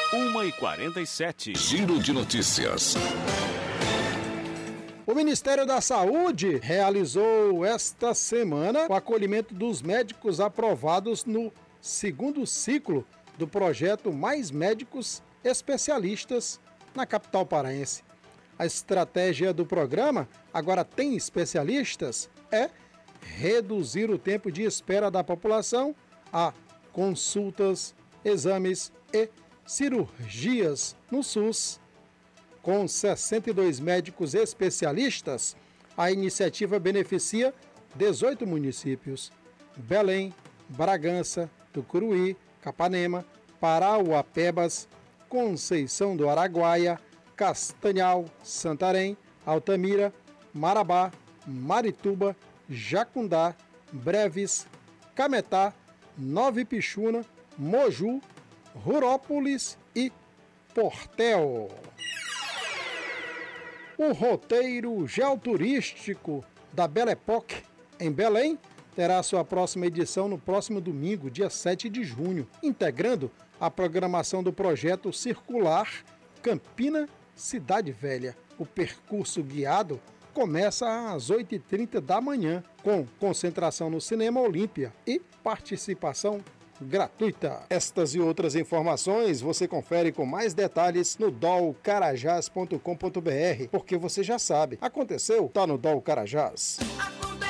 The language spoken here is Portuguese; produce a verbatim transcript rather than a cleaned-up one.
uma e quarenta e sete. Giro de notícias. O Ministério da Saúde realizou esta semana o acolhimento dos médicos aprovados no segundo ciclo do projeto Mais Médicos Especialistas na capital paraense. A estratégia do programa, agora tem especialistas, é reduzir o tempo de espera da população a consultas, exames e cirurgias no SUS. Com sessenta e dois médicos especialistas, a iniciativa beneficia dezoito municípios: Belém, Bragança, Tucuruí, Capanema, Parauapebas, Conceição do Araguaia, Castanhal, Santarém, Altamira, Marabá, Marituba, Jacundá, Breves, Cametá, Nova Ipixuna, Moju, Rurópolis e Portel. O roteiro geoturístico da Belle Époque, em Belém, terá sua próxima edição no próximo domingo, dia sete de junho, integrando a programação do projeto circular Campina Cidade Velha. O percurso guiado começa às oito e trinta da manhã, com concentração no Cinema Olímpia e participação gratuita. Estas e outras informações você confere com mais detalhes no dol carajás ponto com ponto br, porque você já sabe, aconteceu, tá no Dol Carajás.